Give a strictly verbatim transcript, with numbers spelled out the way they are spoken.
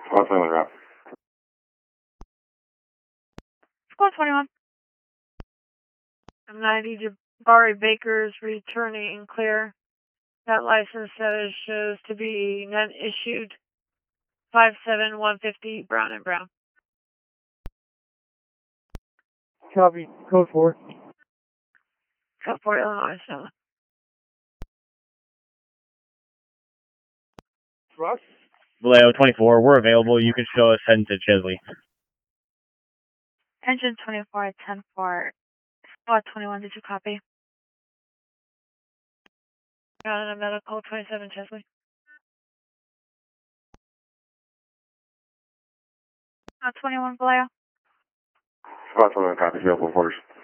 Squad twenty-one route. Squad twenty-one. I'm ninety Jabari Baker's returning clear. That license status shows to be none issued. five seven one fifty Brown and Brown. Copy. Code four. Code four, Illinois. So. Truck? Vallejo twenty-four, we're available. You can show us heading to Chesley. Engine twenty-four, ten four. Squad twenty-one, did you copy? Got a medical twenty-seven Chesley. Squad twenty-one, Vallejo. Squad twenty-one, copy. Available quarters.